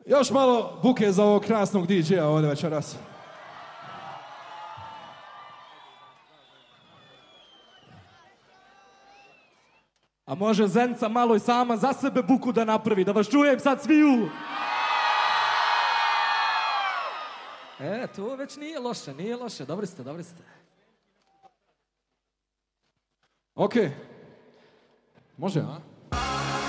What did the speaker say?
Još malo buke za ovog krasnog DJ-a ovdje večeras. A može Zenica malo i sama za sebe buku da napravi, da vas čujem sad sviju. To već nije loše, dobri ste. Okej. Može, a?